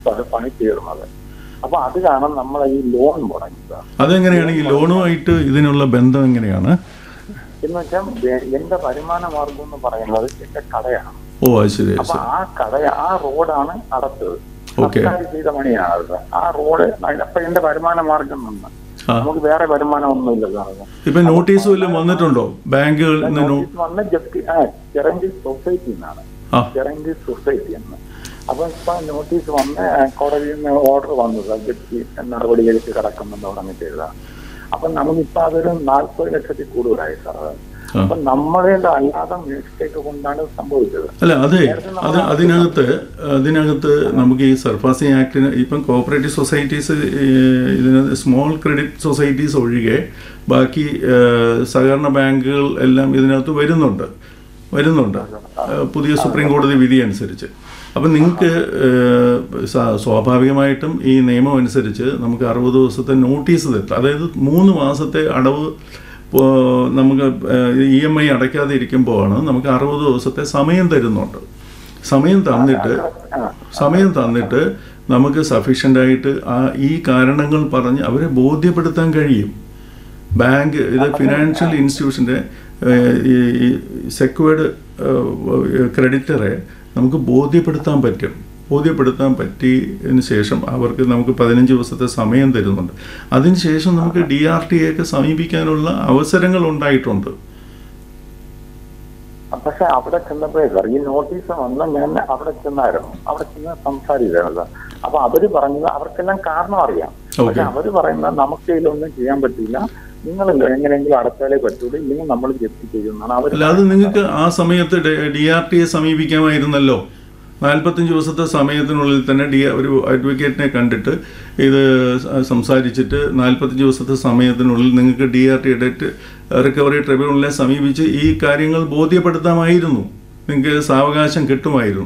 പണി തീർന്നത്. അപ്പൊ അത് കാരണം നമ്മൾ ഈ ലോൺ മുടങ്ങിയത്. അതെങ്ങനെയാണ് ഈ ലോണുമായിട്ട് ഇതിനുള്ള ബന്ധം എങ്ങനെയാണ് എന്ന് വെച്ചാൽ എന്റെ വരുമാന മാർഗം എന്ന് പറയുന്നത് എന്റെ കടയാണ്. ഓ അത് ശരി. അപ്പൊ ആ റോഡാണ് അടച്ചത്. സർക്കാർ ചെയ്ത പണിയാണത്. ആ റോഡ് അപ്പൊ എന്റെ വരുമാന മാർഗം നിന്ന് നമുക്ക് വേറെ വരുമാനം ഒന്നുമില്ല. ഇപ്പൊ നോട്ടീസ് വല്ലതും വന്നിട്ടുണ്ടോ ബാങ്കുകളിൽ നിന്ന്? വന്ന് ചിറങ്കി സൊസൈറ്റി എന്നാണ്, ചിറങ്കി സൊസൈറ്റി എന്ന്. അപ്പൊ ഇപ്പൊ നോട്ടീസ് വന്ന് കോടതിയിൽ നിന്ന് ഓർഡർ വന്നത് ജപ്തി നടപടികൾക്ക് കിടക്കുമെന്ന് തുടങ്ങിട്ട് എഴുതാം. അപ്പൊ നമുക്കിപ്പോ അതൊരു 40 ലക്ഷത്തിൽ കൂടുതലായി സാർ. അപ്പൊ നമ്മളെ അല്ലാതെ മിസ്റ്റേക്ക് കൊണ്ടാണ് സംഭവിച്ചത്. അല്ല അതെ, അതിനകത്ത് നമുക്ക് ഈ സർഫാസിംഗ് ആക്ടിന് ഇപ്പം കോഓപ്പറേറ്റീവ് സൊസൈറ്റീസ്, ഇതിനകത്ത് സ്മോൾ ക്രെഡിറ്റ് സൊസൈറ്റീസ് ഒഴികെ ബാക്കി സഹകരണ ബാങ്കുകൾ എല്ലാം ഇതിനകത്ത് വരുന്നുണ്ട് പുതിയ സുപ്രീം കോടതി വിധി അനുസരിച്ച്. അപ്പം നിങ്ങൾക്ക് സ്വാഭാവികമായിട്ടും ഈ നിയമം അനുസരിച്ച് നമുക്ക് 60 ദിവസത്തെ നോട്ടീസ് തരും. അതായത് 3 മാസത്തെ അടവ് നമുക്ക് EMI അടയ്ക്കാതെ ഇരിക്കുമ്പോഴാണ് നമുക്ക് 60 ദിവസത്തെ സമയം തരുന്നുണ്ട്. സമയം തന്നിട്ട് നമുക്ക് സഫീഷ്യൻ്റായിട്ട് ഈ കാരണങ്ങൾ പറഞ്ഞ് അവരെ ബോധ്യപ്പെടുത്താൻ കഴിയും. ബാങ്ക് ഇത് ഫിനാൻഷ്യൽ ഇൻസ്റ്റിറ്റ്യൂഷൻ്റെ ഈ സെക്വേർഡ് ക്രെഡിറ്ററെ നമുക്ക് ബോധ്യപ്പെടുത്താൻ പറ്റിയതിന് ശേഷം അവർക്ക് നമുക്ക് 15 ദിവസത്തെ സമയം തരുന്നുണ്ട്. അതിനുശേഷം നമുക്ക് DRTA ഒക്കെ സമീപിക്കാനുള്ള അവസരങ്ങൾ ഉണ്ടായിട്ടുണ്ട്. പക്ഷെ അവിടെ ചെന്നപ്പോഴേ സാർ ഈ നോട്ടീസ് വന്ന ഞാൻ അവിടെ ചെന്ന് സംസാരിക്കുന്നത്. അപ്പൊ അവര് പറഞ്ഞത് അവർക്കെല്ലാം കാരണം അറിയാം. പക്ഷെ അവര് പറയുന്നത് നമുക്ക് ഇതിലൊന്നും ചെയ്യാൻ പറ്റില്ല, നിങ്ങൾ എങ്ങനെയെങ്കിലും അടച്ചാലേ പറ്റൂല, ഇല്ലെങ്കിൽ നമ്മൾ ജപ്തി ചെയ്യുന്നതാണ് അവർ. അല്ലാതെ നിങ്ങൾക്ക് ആ സമയത്ത് DRTA സമീപിക്കാമായിരുന്നല്ലോ. 45 ദിവസത്തെ സമയത്തിനുള്ളിൽ തന്നെ ഒരു അഡ്വക്കേറ്റിനെ കണ്ടിട്ട് ഇത് സംസാരിച്ചിട്ട് 45 ദിവസത്തെ സമയത്തിനുള്ളിൽ നിങ്ങൾക്ക് DRTA ഡെറ്റ് റിക്കവറി ട്രിബ്യൂണലിനെ സമീപിച്ച് ഈ കാര്യങ്ങൾ ബോധ്യപ്പെടുത്താമായിരുന്നു. നിങ്ങൾക്ക് സാവകാശം കിട്ടുമായിരുന്നു.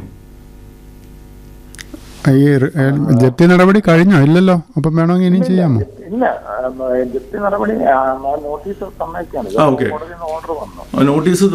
ഈ ജപ്തി നടപടി കഴിഞ്ഞോ? ഇല്ലല്ലോ. അപ്പം വേണമെങ്കിൽ ഇനിയും ചെയ്യാമോ? ഇല്ല, ജപ്തി നടപടി നോട്ടീസ് ഓർഡർ വന്നു. നോട്ടീസ്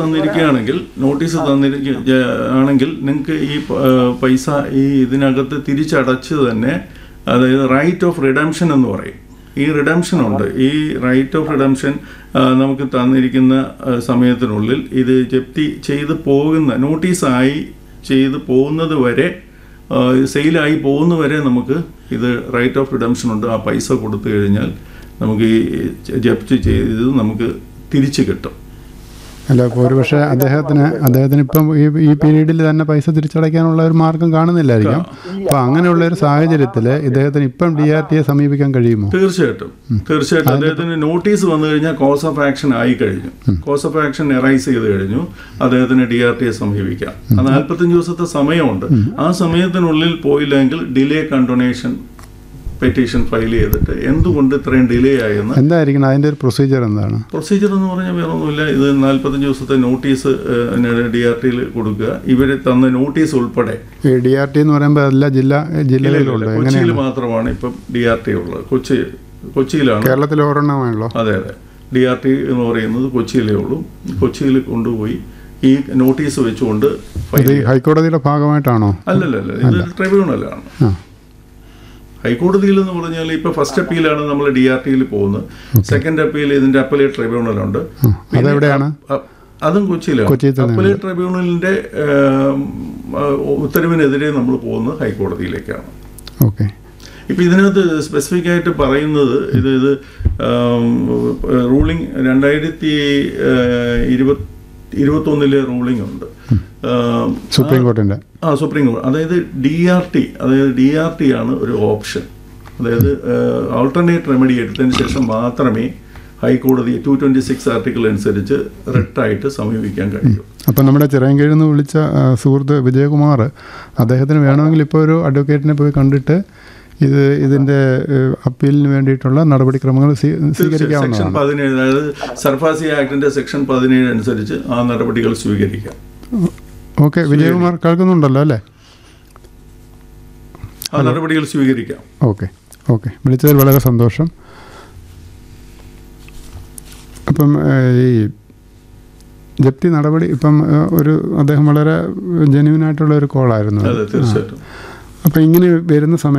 തന്നിരിക്കുകയാണെങ്കിൽ നിങ്ങൾക്ക് ഈ പൈസ ഈ ഇതിനകത്ത് തിരിച്ചടച്ച് തന്നെ, അതായത് റൈറ്റ് ഓഫ് റിഡംഷൻ എന്ന് പറയും. ഈ റിഡംഷൻ ഉണ്ട്. ഈ റൈറ്റ് ഓഫ് റിഡംഷൻ നമുക്ക് തന്നിരിക്കുന്ന സമയത്തിനുള്ളിൽ ഇത് ജപ്തി ചെയ്ത് പോകുന്ന നോട്ടീസായി ചെയ്ത് പോകുന്നത് വരെ, സെയിലായി പോകുന്നവരെ നമുക്ക് ഇത് റൈറ്റ് ഓഫ് റിഡംഷൻ ഉണ്ട്. ആ പൈസ കൊടുത്തു കഴിഞ്ഞാൽ നമുക്ക് ഈ ജപ്തി ചെയ്ത് നമുക്ക് തിരിച്ചു കിട്ടും. അല്ല, ഇപ്പോൾ ഒരു പക്ഷേ അദ്ദേഹത്തിന് ഇപ്പം ഈ പീരീഡിൽ തന്നെ പൈസ തിരിച്ചടയ്ക്കാനുള്ള ഒരു മാർഗം കാണുന്നില്ലായിരിക്കാം. അപ്പോൾ അങ്ങനെയുള്ള ഒരു സാഹചര്യത്തിൽ ഇദ്ദേഹത്തിന് ഇപ്പം DRTA സമീപിക്കാൻ കഴിയുമോ? തീർച്ചയായിട്ടും. അദ്ദേഹത്തിന് നോട്ടീസ് വന്നു കഴിഞ്ഞാൽ കോസ് ഓഫ് ആക്ഷൻ ആയി കഴിഞ്ഞു. കോസ് ഓഫ് ആക്ഷൻ എറൈസ് ചെയ്ത് കഴിഞ്ഞു. അദ്ദേഹത്തിന് DRTA സമീപിക്കാം. 45 ദിവസത്തെ സമയമുണ്ട്. ആ സമയത്തിനുള്ളിൽ പോയില്ലെങ്കിൽ ഡിലേ കണ്ടോണേഷൻ പെറ്റീഷൻ ഫയൽ ചെയ്തിട്ട് എന്തുകൊണ്ട് ഇത്രയും ഡിലേ ആയെന്ന്. എന്തായിരിക്കണം അതിൻ്റെ ഒരു പ്രൊസീജിയർ? എന്താണ് പ്രൊസീജിയർ എന്ന് പറഞ്ഞാൽ വേറെ ഒന്നുമില്ല. ഇത് 45 ദിവസത്തെ നോട്ടീസ് DRTയിൽ കൊടുക്കുക. ഇവർ തന്ന നോട്ടീസ് ഉൾപ്പെടെ. ഈ DRT എന്ന് പറയുമ്പോൾ എല്ലാ ജില്ലകളിലുണ്ട്. കൊച്ചിയിൽ മാത്രമാണ് ഇപ്പം DRTA ഉള്ളത്. കൊച്ചിയിലാണ്. കേരളത്തിൽ ഒരെണ്ണമാണല്ലോ. അതെ. DRT എന്ന് പറയുന്നത് കൊച്ചിയിലേ ഉള്ളൂ. കൊച്ചിയിൽ കൊണ്ടുപോയി ഈ നോട്ടീസ് വെച്ചുകൊണ്ട്. ഹൈക്കോടതിയുടെ ഭാഗമായിട്ടാണോ? അല്ലല്ല, ഇത് ട്രിബ്യൂണലാണ്. ഹൈക്കോടതിയിൽ എന്ന് പറഞ്ഞാൽ ഇപ്പോൾ ഫസ്റ്റ് അപ്പീലാണ് നമ്മൾ DRTയിൽ പോകുന്നത്. സെക്കൻഡ് അപ്പീൽ ഇതിന്റെ അപ്പലേറ്റ് ട്രിബ്യൂണലുണ്ട്. അതും കൊച്ചിയിലാണ്. അപ്പലേറ്റ് ട്രിബ്യൂണലിന്റെ ഉത്തരവിനെതിരെ നമ്മൾ പോകുന്നത് ഹൈക്കോടതിയിലേക്കാണ്. ഓക്കെ. ഇപ്പം ഇതിനകത്ത് സ്പെസിഫിക് ആയിട്ട് പറയുന്നത് ഇത് റൂളിംഗ് 2021 റൂളിംഗ് ഉണ്ട് സുപ്രീം കോർട്ടിൻ്റെ. സുപ്രീം കോടതി. അതായത് DRT ആണ് ഒരു ഓപ്ഷൻ. അതായത് ആൾട്ടർനേറ്റ് റെമഡി എടുത്തതിന് ശേഷം മാത്രമേ ഹൈക്കോടതി 226 ആർട്ടിക്കിൾ അനുസരിച്ച് റിട്ടായിട്ട് സമീപിക്കാൻ കഴിയും. അപ്പം നമ്മുടെ ചിറയൻകീഴിൽ നിന്ന് വിളിച്ച സുഹൃത്ത് വിജയകുമാർ, അദ്ദേഹത്തിന് വേണമെങ്കിൽ ഇപ്പോൾ ഒരു അഡ്വക്കേറ്റിനെ പോയി കണ്ടിട്ട് ഇതിൻ്റെ അപ്പീലിന് വേണ്ടിയിട്ടുള്ള നടപടിക്രമങ്ങൾ സ്വീകരിക്കാവുന്നതാണ്. സെക്ഷൻ 17, അതായത് സർഫാസി ആക്ടിൻ്റെ സെക്ഷൻ 17 അനുസരിച്ച് ആ നടപടികൾ സ്വീകരിക്കാം. ഓക്കെ. വിജയകുമാർ കേൾക്കുന്നുണ്ടല്ലോ അല്ലേ? ആ നടപടികൾ സ്വീകരിക്കാം. ഓക്കെ. വിളിച്ചതിൽ വളരെ സന്തോഷം. അപ്പം ഈ ജപ്തി നടപടി ഇപ്പം അദ്ദേഹം വളരെ ജെന്യുവനായിട്ടുള്ള ഒരു കോളായിരുന്നു. തീർച്ചയായിട്ടും. അപ്പോൾ ഇങ്ങനെ വരുന്ന സമയത്ത്